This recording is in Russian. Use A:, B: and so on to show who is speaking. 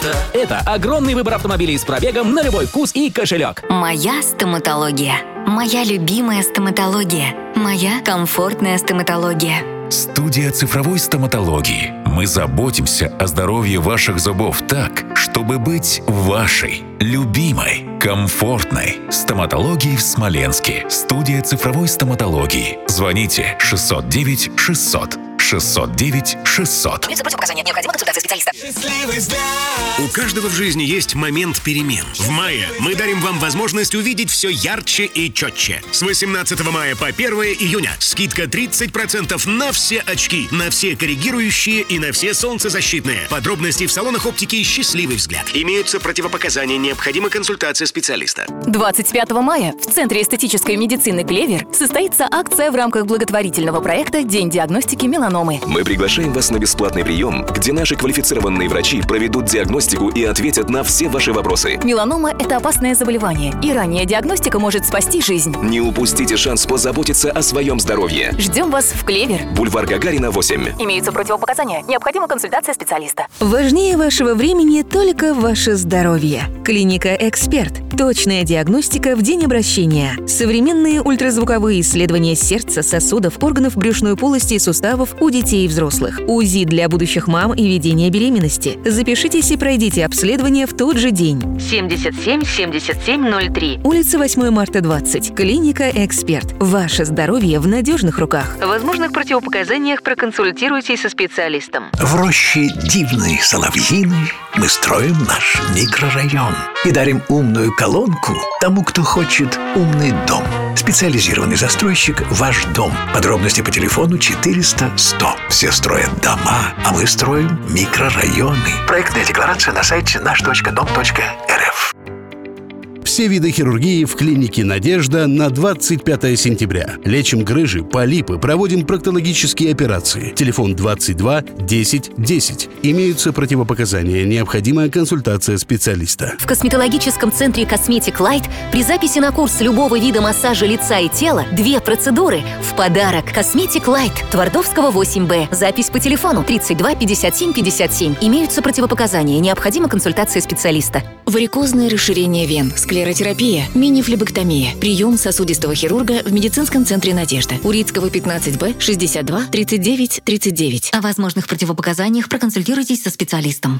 A: Это огромный выбор автомобилей с пробегом на любой вкус и кошелек.
B: Моя стоматология. Моя любимая стоматология. Моя комфортная стоматология.
C: Студия цифровой стоматологии. Мы заботимся о здоровье ваших зубов так, чтобы быть вашей любимой, комфортной стоматологией в Смоленске. Студия цифровой стоматологии. Звоните 609 600 609 600.
B: Необходима консультация специалиста.
D: У каждого в жизни есть момент перемен. В мае мы дарим вам возможность увидеть все ярче и четче. С 18 мая по 1 июня скидка 30% на все очки, на все коррегирующие и на все солнцезащитные. Подробности в салонах оптики «Счастливый взгляд». Имеются противопоказания, необходима консультация специалиста.
E: 25 мая в Центре эстетической медицины «Клевер» состоится акция в рамках благотворительного проекта «День диагностики меланомы».
F: Мы приглашаем вас на бесплатный прием, где наши квалифицированные врачи проведут диагностику и ответят на все ваши вопросы.
E: Меланома – это опасное заболевание, и ранняя диагностика может спасти жизнь.
F: Не упустите шанс позаботиться о своем здоровье.
E: Ждем вас в «Клевер».
F: Бульвар Гагарина, 8.
E: Имеются противопоказания. Необходима консультация специалиста.
G: Важнее вашего времени только ваше здоровье. Клиника «Эксперт». Точная диагностика в день обращения. Современные ультразвуковые исследования сердца, сосудов, органов брюшной полости и суставов у детей и взрослых. УЗИ для будущих мам и ведения беременности. Запишитесь и пройдите обследование в тот же день. 77-77-03. Улица 8 марта, 20. Клиника «Эксперт». Ваше здоровье в надежных руках. В возможных противопоказаниях проконсультируйтесь со специалистом.
H: В роще дивной соловьиной мы строим наш микрорайон и дарим умную колонку тому, кто хочет умный дом. Специализированный застройщик «Ваш дом». Подробности по телефону 400 100. Все строят дома, а мы строим микрорайоны. Проектная декларация на сайте наш.дом.рф.
I: Все виды хирургии в клинике «Надежда» на 25 сентября. Лечим грыжи, полипы, проводим проктологические операции. Телефон 22 10 10. Имеются противопоказания. Необходима консультация специалиста.
E: В косметологическом центре Cosmetic Light при записи на курс любого вида массажа лица и тела 2 процедуры в подарок. Cosmetic Light, Твардовского, 8Б. Запись по телефону 32 57 57. Имеются противопоказания. Необходима консультация специалиста. Варикозное расширение вен, склеротерапия, мини-флебоктомия. Прием сосудистого хирурга в медицинском центре «Надежда». Урицкого, 15Б, 62 39 39. О возможных противопоказаниях проконсультируйтесь со специалистом.